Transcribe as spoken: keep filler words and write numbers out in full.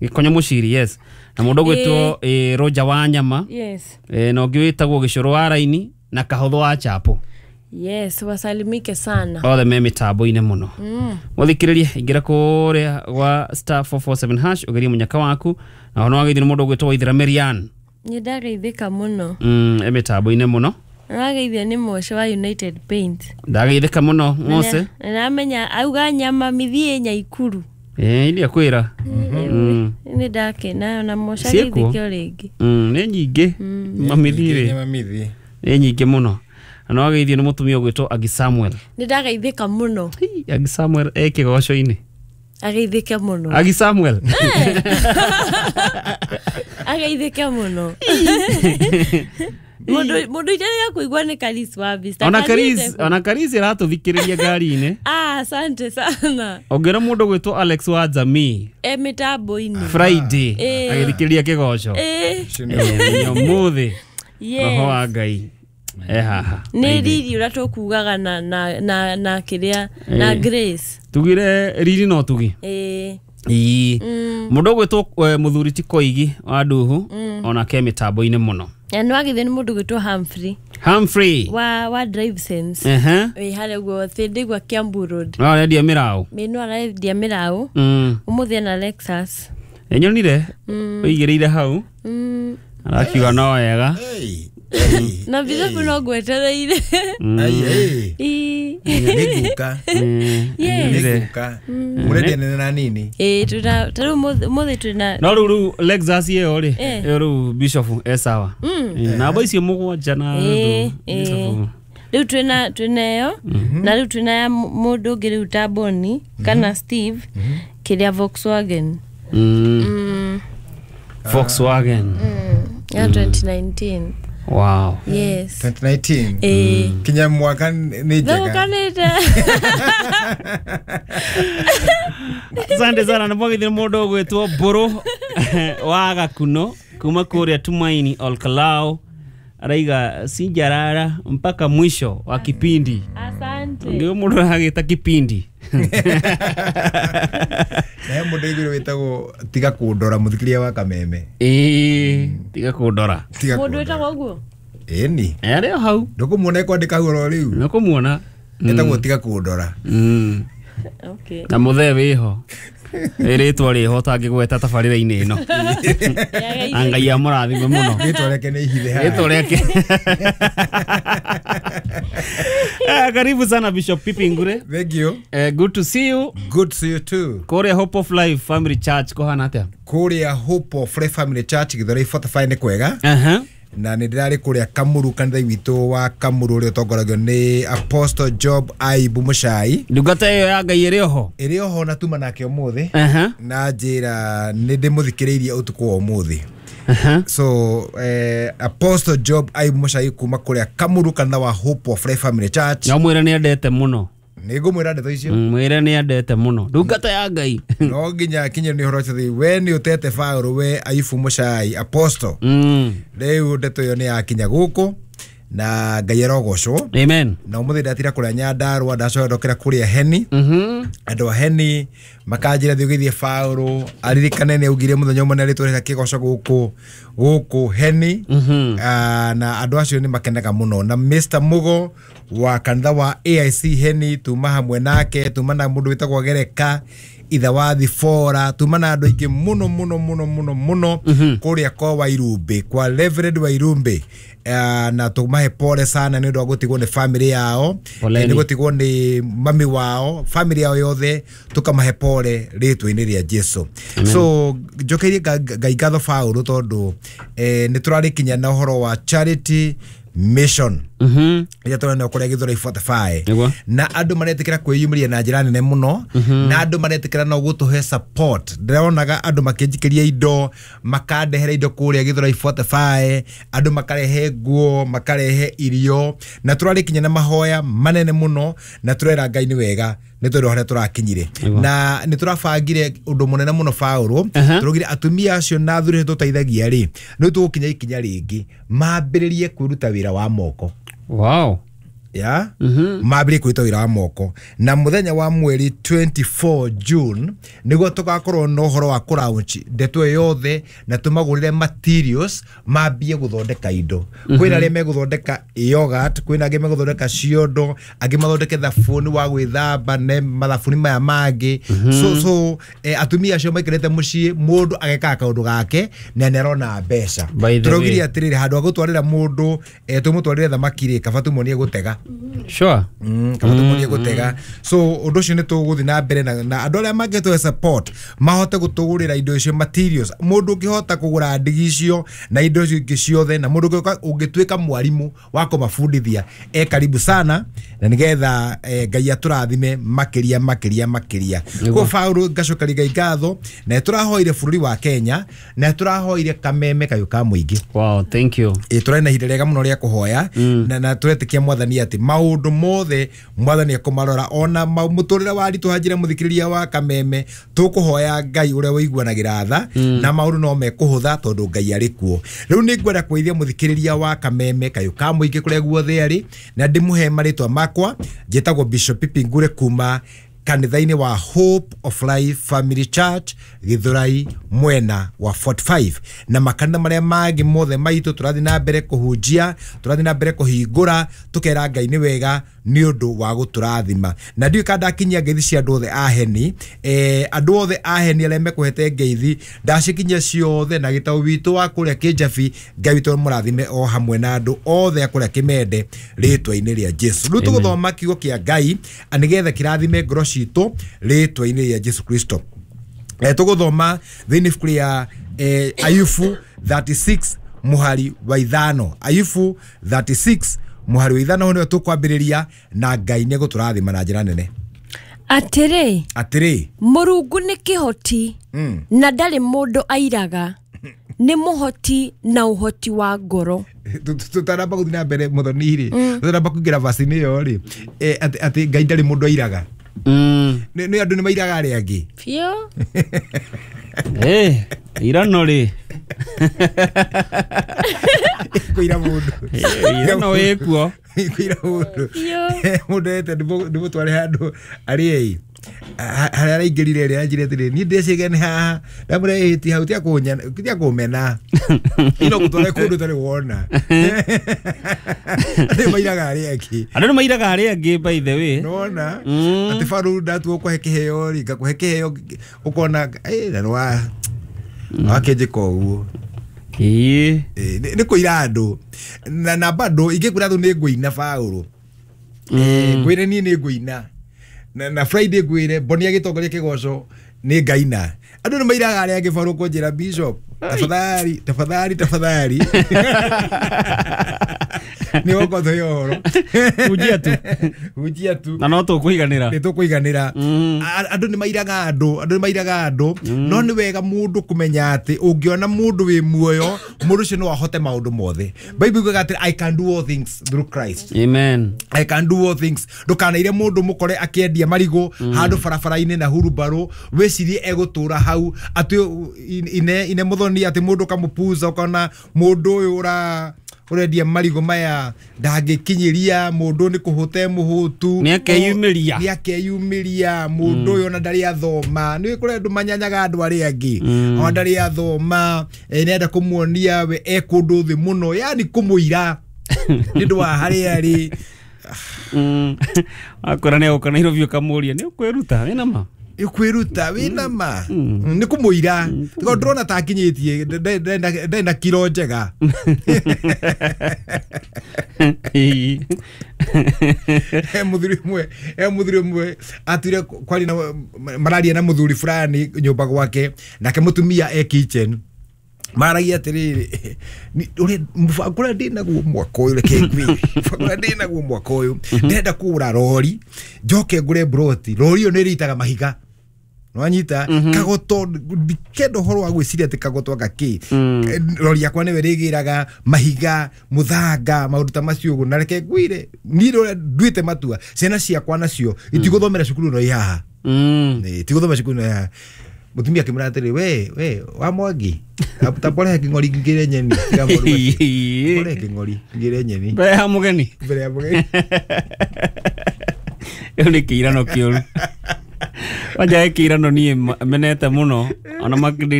Gikonyo muciri yes. Na mundu gwitwo eh Roger Wanyama. Yes. Eh no giwitagwo gicoro wa raini na kahotho wa chapo. Yes, wasalimike sana. Othe me mitambo ine muno. Mm. Muthikiririe ingira kuria wa star four four seven hash ugerie munyaka waku na hono wagithira mundu gwitwo Ithira Merian. Ni ndageithika muno. Mm e mitambo ine muno. Ndageithia ni Moshe wa United Paint. Ndageithika muno Mose. Na menya auga nyama mithie Nyaikuru. Eh ilia kwira. Mm. Ni ndake na na Moshe ageithikio ringi. Mm ni nyingi. Mamithire. Nyama mithi. Ni nyingi muno. Ana wageithio ni mutumia gwitwo Agi Samuel. Ni ndageithika muno. Agi Samuel e kigoco-ini. Ageithike muno. Agi Samuel. Ageithike muno. Mundu mundu italia kuigwa ni Karis wa Vista. Ona Karis, ona Karis iratuthikiriria ngari-ini. Ah, asante sana. Ongera mundu gwitwo Alex wa Jamii. E mitambo-ini. Friday. Agithikiriria kigoco. Eh. Nyo muthi. Yes. Roho wa Ngai. Eh haha. Ni riri ura tukugaga na na na na kiria na Grace. Tugire riri no tugi. Eh. Ii. Mundu gwitwo muthuri ti Koigi wa Nduhu ona ke mitambo-ini muno. Ya no agithe ni mundu gwitwo Humphrey. Humphrey. Wa wa Drive Sense. Eh eh. Eh hale go thindigwa Kiambu Road. No redia mirao. Minu aradia mirao. Mm. Umuthia na Lexus. Enyonire. Uigireire hau. Mm. Arakiwa no wega. Hey. Na biza kuno gwetereire. Ai ai. Eh. Niguka. Yes. Niguka. Murede na nini? Eh tuta taru muthi tuna. No ru Lexus ye ori. Ru Bishop esawa. Na boisi mugwanja na ru. Riu twina twineyo na riu twina mundu ngiri utaboni kana Steve kiria Volkswagen. Mm. Volkswagen. Ya twenty nineteen. Wow. Yes. twenty nineteen. Eh. Kinya mwaka ni jega. Ndokanite. Asante sana na mwagithira mundu gwitwo Mburu wa Gakuno kuma kuria Tumaini Olkalao araiga sinjarara mpaka mwisho wa kipindi. Asante. Ndio mundu agita kipindi. Na mundu igiro wetagwo tiga kundora muthikiria wa Kameme. Eh, tiga kundora. Mundu wetagwo uguo? Eni. Ario hau. Ndukumuona kwandika huro riu. Ndukumuona. Etagwo tiga kundora. Mm. Okay. Na muthe wiho. Eretwa riho tangigweta tabarira-ini ino. Angai amurathime muno. Ritwa reke ni ihithe ha. Ritwa reke. Eh karibu sana Bishop Pipi Ngure. Thank you. Uh, good to see you. Good to see you too. Korea Hope of Life Family Church kohana atia? Korea Hope of Life Family Church Githori forty-five ni kwega. Aha. Uh -huh. Na ni ndirari kuria Kamuru kanitha witu wa Kamuru ri utongoragio ni Apostle Job Aibu Muchai. Ndungata iyo ya Ngai iri oho. Iri oho na tuma nake umuthi. Aha. Na njira ni ndimuthikiriirie utuku wa umuthi. Aha. So eh, Apostle Job Aibu Muchai kuma kuria Kamuru kanitha wa Hope of Life Family Church. Na mwira ni endete muno. Nigo mwira ndeto icio. Mwira ni endete muno. Ndungata ya Ngai. No ginya kinyo ni horocho thi we ni utete Paulo we Aibu Muchai Apostle. Mm. Leo ndeto yo ni akinya guku na Ngai arogocwo. Amen. Na umuthi ndatira kuria Nyandarua ndacokera kuria Heni. Mhm. Andu a Heni makanjira thiugithie Paulo aririkane ni augire muthenya umwe ni twereka kigoco guku guku Heni. Mhm. Na andu acio ni makenaga muno na Mister Mugo wa kanitha wa A I C Heni tuma hamwe nake tuma na mundu witagwo Gereka itha wa Thifora tuma na andu aingi muno muno muno muno muno kuria kwa Wairumbe kwa Reverend Wairumbe. Uh, na tumahe pole sana ni ndo gutigwo ni family yao ni gutigwo ni mami wao family yao yothe tukamahe pole ritwa-ini ria Jesu. So njokeirie Ngai ngatho Paulo tondu eh, ni turarikinya na uhoro wa charity mission. Mhm. Ya twana kuria Githori forty-five. Na andu maretikira kwiyumiria na njira nene muno na andu maretikira no gutuhe support. Ndironaga andu makinjikiria indo makandehera indo kuria Githori forty-five, andu makarehe nguo makarehe irio na turarikinya na mahoya manene muno na turera Ngai ni wega ni toro hare turakinyire na ni turabangire undu munene muno Paulo turugire atumia acio na thuri tutaithagia ri ni tugukinya ikinya ringi mambiririe kwiruta wira wa moko. Wow. ya mambire kwita wira wa moko na muthenya wa mweri twenty-four June niguo tugakorwo no horo wa kuraunch ndeto yothe na tumagurire materials mambie guthondeka indo kwina ria meguthondeka yogurt kwina ria meguthondeka ciondo angi mathondeke thabuni wa gwithamba ne mathafuni maya mangi so so eh, atumia acio maikirete mucii mundu ageka kaundu gake na nerona mbeca turogiria atiriri handu agutwarira mundu eh, tumutwarire thamaki kabatu monie gutega sure mm kabatu monie gutega so undu ucio ni tuguthi na mbere na, na andu aria mangetwe support mahote gutugurira indo icio materials mundu ngihota kugura ndigi icio na indo icio ingi ciothe na mundu ungituika mwarimu wa kumafundithia e karibu sana na nigetha eh, Ngai aturathime makiria makiria makiria ko Paulo ngacoka Ngai ngatho na turahoire bururi wa Kenya na turahoire kameme kayo ka muingi. Wow, thank you. E turena hinde rega muno ria kuhoya mm. na na turetikia mwathani ati maundu mothe mwathani akumarora ona muturira wari tuhanjire muthikiriria wa kameme tukuhoya Ngai uria wiguanagira tha mm. na maundu no mekuhutha tondu Ngai ari kuo. Riu ni ngwenda kuithia muthikiriria wa kameme kayo ka muingi kuria guothe ari na ndimuhe maritwa makwa jetagwo Bishop Pipingure kuma kanitha-ini wa Hope of Life Family Church Githurai mwena wa forty-five na makanitha maria magi mothe maitu turathi na mbere kuhunjia turathi na mbere kuhingura tukera Ngai ni wega ni undu wa guturathima na ndio kada kinyia ngeithi cia andu othe aheni eh andu othe aheni aria mekuhete ngeithi ndacikinyia ciothe na gitau witu wa kuria Kijabi Ngai witu murathime o hamwe na andu othe akuria Kimende ritwa-ini ria Jesu. Riu tuguthoma kiugo kia Ngai anigetha kirathime ngoro citu ritwa-ini ria Jesu Kristo. Eh tuguthoma thiini buku ya eh, Ayubu thirty-six muhari wa ithano. Ayubu thirty-six muhari wa ithano hone tukwambiriria na Ngai ni guturathima na njira nene. Atiri atiri Murungu ni kihoti mm. na ndari mundu airaga ni muhoti na uhoti wa ngoro. Tutaramba guthina mbere muthoni-ri tutaramba kuingira verse-ini yo ri ati Ngai ndari mundu airaga mm. ni andu ni mairaga ari angi fio eh irano ri kuira mundu irano wekuo kuira mundu mundu ete ndimu tware handu ari ei haria araingirire ria njire atiri ni ndecigene haha ndamure hiti hau tia kunya tia kumena ino gutware kundu tari wona ati mairaga ari angi andu mairaga ari angi by the way nona ati faru ndatu kwa hekeheo ri ngakuhe keheo ukona eh na wa akeje ko uo eh ni kuira andu na na bado igikura thu ni nguina Paulo eh ngwire ni ni nguina na na Friday gwire bonia gitongoria kigoco ni Ngaina andu ni mairaga ari angi Paulo kunjira Bishop tafadhali tafadhali tafadhali ni wako toyoro ujia tu ujia tu na no tukuiganira ni tukuiganira andu ni mairaga andu andu ni mairaga andu no ni wega mundu kumenya ati ungiona mundu wi muoyo mundu cio no ahote maundu mothe. Bible iguga ati I can do all things through Christ. Amen. I can do all things. Ndukanaire mundu mukore akiendia marigo handu barabara-ini na hurubaro wecirie egutura hau ati ine ine muthoni ati mundu kamupuza ukona mundu uyu ura urendia marigo maya ndangikinyiria mundu ni kuhute muhutu ni akeyumiria ni akeyumiria mundu uyu na ndari athoma ni kure andu manyanyaga andu ari angi o ndari athoma nenda kumuonia we ekundu thi muno yani kumuira nindu wa hari ari akora ne ukana hiro vyo kamuria ni ukweruta wina ma ikwiruta wina ma ni kumuira tiko drona takinyitie ndenda kilo njega e muthuri mwe e muthuri mwe atire kwali na mararia na muthuri fulani nyumba gwake nake mutumia e kitchen maragia atiriri uri mfakura ndina guo mwaka uyu reke ngwi mfakura ndina guo mwaka uyu ndenda kugura rori njoke ngure broti rori yo ni ritaga mahiga nwanyita kagoto kendo horo wa gwiciria ati kagoto gaki rori yakwa ni werigiraga mahiga muthanga maundu ta macio ugu na reke ngwire ni ro nduite matua ciana ciakwa nacio itiguthomera cukuru no ihaha mm tiguthomer cukuru no ihaha mutumia akimwira atiri we we wa Mwangi tapore king'ori ngire nyeni tapore king'ori ngire nyeni mbere ya mugeni mbere ya mugeni yo ni kiirano kiuru wanja kiirano nie menete muno ona makindi